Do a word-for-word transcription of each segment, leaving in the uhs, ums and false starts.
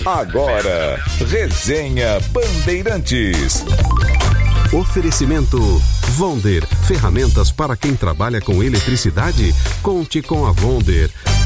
Agora, Resenha Bandeirantes. Oferecimento Vonder, ferramentas para quem trabalha com eletricidade. Conte com a Vonder.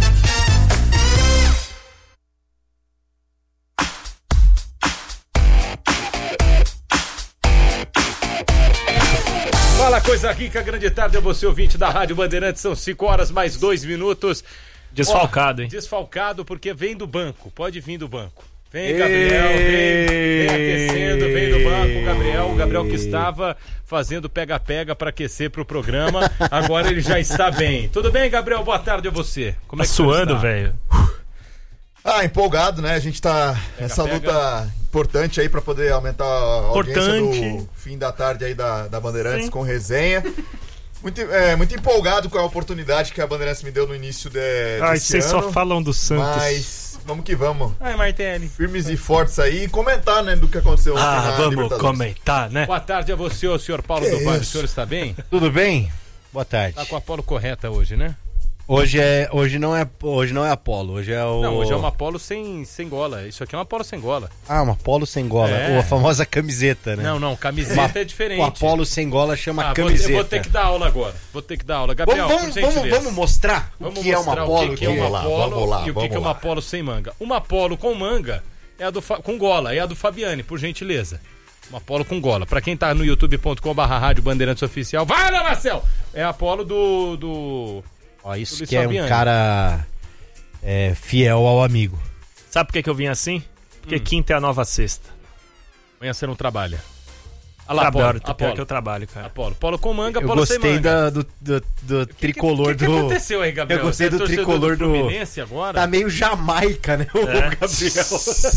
Fala, coisa rica, grande tarde a você, ouvinte da Rádio Bandeirantes. São cinco horas mais dois minutos. Desfalcado, hein? Desfalcado porque vem do banco, pode vir do banco. Vem, Gabriel, vem, vem aquecendo, vem do banco, Gabriel. O Gabriel que estava fazendo pega-pega para aquecer pro programa, agora ele já está bem. Tudo bem, Gabriel? Boa tarde a você. Como é que tá suando, velho? Ah, empolgado, né? A gente tá nessa luta importante aí pra poder aumentar a audiência do fim da tarde aí da, da Bandeirantes. Sim. Com resenha. Muito, é, muito empolgado com a oportunidade que a Bandeirantes me deu no início de, Ai, desse ano. Vocês só falam do Santos. Mas vamos que vamos. Ai, Martelli. Firmes e fortes aí e comentar, né, do que aconteceu ah, ontem na vamos Libertadores. comentar, né? Boa tarde a você, o senhor Paulo do Vale. O senhor está bem? Tudo bem? Boa tarde. Tá com a Apolo correta hoje, né? Hoje é, hoje não é, hoje não é Apolo, hoje é o... Não, hoje é uma Apolo sem, sem gola. Isso aqui é uma Apolo sem gola. Ah, uma Apolo sem gola. É. A famosa camiseta, né? Não, não, camiseta uma, é diferente. O Apolo sem gola chama ah, camiseta. Vou ter, vou ter que dar aula agora. Vou ter que dar aula. Gabriel, vamos, vamos, vamos, vamos mostrar vamos o que mostrar é uma Apolo. O que, que é uma lá, Apolo vamos lá, e o que, que é uma Apolo sem manga. Uma Apolo com manga é a do com gola, é a do Fabiane, por gentileza. Uma Apolo com gola. Pra quem tá no youtube ponto com barra rádio Bandeirantes Oficial, vai lá, Marcel! É a Apolo do... do... Ó, isso que é um cara é, fiel ao amigo. Sabe por que, que eu vim assim? Porque hum. quinta é a nova sexta. Amanhã você não trabalha. Ah lá, Trabalho, Apolo, Apolo. que eu trabalho, cara. Apolo, Apolo com manga, eu Apolo sem manga. Eu gostei do, do, do que, tricolor que, que, do... O que aconteceu aí, Gabriel? Eu gostei você do tricolor do... do... Fluminense agora? Tá meio Jamaica, né, o é. Gabriel?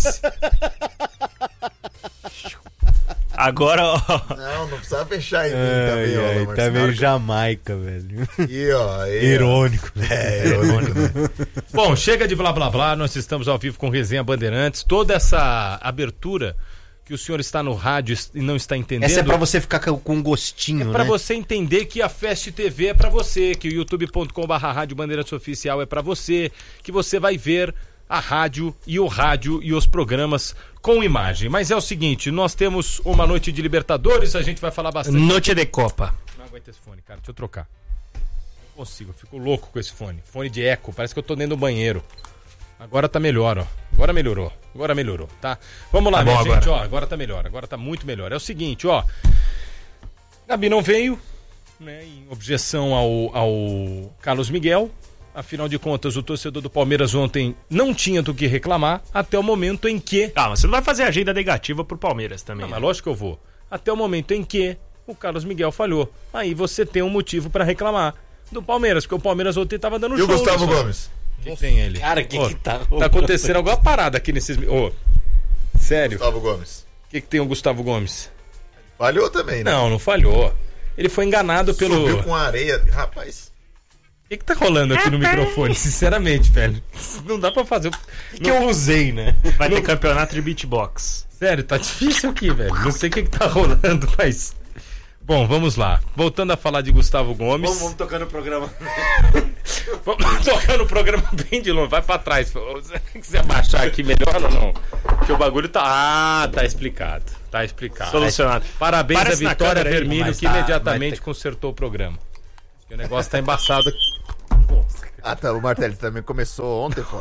Agora, ó. Não, não precisa fechar em mim ai, também, ó. ai, tá meio Jamaica, velho. E, ó, e, irônico. Ó. É, irônico, né? Bom, chega de blá blá blá, nós estamos ao vivo com Resenha Bandeirantes. Toda essa abertura que o senhor está no rádio e não está entendendo. Essa é pra você ficar com gostinho, é né? É pra você entender que a Fast T V é pra você, que o youtube ponto com barra rádio Bandeirantes Oficial é pra você, que você vai ver a rádio e o rádio e os programas com imagem. Mas é o seguinte, nós temos uma noite de Libertadores, a gente vai falar bastante. Noite de Copa. Não aguento esse fone, cara, deixa eu trocar. Não consigo, eu fico louco com esse fone. Fone de eco, parece que eu tô dentro do banheiro. Agora tá melhor, ó. Agora melhorou, agora melhorou, tá? Vamos lá, tá minha gente, agora. ó, agora tá melhor, agora tá muito melhor. É o seguinte, ó, Gabi não veio, né, em objeção ao, ao Carlos Miguel. Afinal de contas, o torcedor do Palmeiras ontem não tinha do que reclamar até o momento em que... Calma, você não vai fazer agenda negativa pro Palmeiras também. Não, né? mas lógico que eu vou. Até o momento em que o Carlos Miguel falhou. Aí você tem um motivo pra reclamar do Palmeiras, porque o Palmeiras ontem tava dando e show. E o Gustavo Gomes? O que, que tem ele? Cara, o que, oh, que tá... Tá acontecendo alguma parada aqui nesses... Oh, sério? Gustavo Gomes. O que, que tem o Gustavo Gomes? Falhou também, né? Não, não falhou. Ele foi enganado pelo... Subiu com areia, rapaz... O que, que tá rolando aqui no microfone? Sinceramente, velho. Não dá pra fazer. O que, que eu usei, né? Vai ter campeonato de beatbox. Sério, tá difícil aqui, velho. Não sei o que, que tá rolando, mas. Bom, vamos lá. Voltando a falar de Gustavo Gomes. Vamos, vamos tocando o programa. Vamos tocando o programa bem de longe. Vai pra trás. Se você quiser baixar aqui melhor ou não? Porque o bagulho tá. Ah, tá explicado. Tá explicado. Solucionado. Parabéns Parece a Vitória Vermelho, aí, que tá, imediatamente ter... consertou o programa. Porque o negócio tá embaçado aqui. Ah, tá, o Martelli também começou ontem, pô.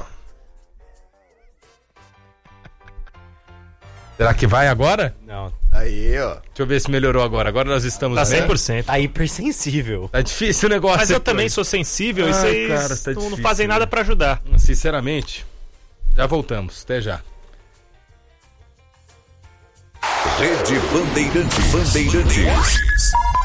Será que vai agora? Não. Aí, ó. Deixa eu ver se melhorou agora. Agora nós estamos... Tá cem por cento. Tá hipersensível. Tá difícil o negócio. Mas eu aqui, também hoje. sou sensível Ai, e vocês cara, tá não, difícil, não fazem nada né? pra ajudar. Sinceramente, já voltamos. Até já. Rede Bandeirantes. Bandeirantes.